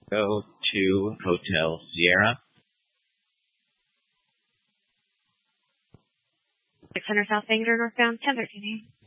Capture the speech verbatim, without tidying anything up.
Go to Hotel Sierra. six hundred South Bangor, northbound, ten thirteen.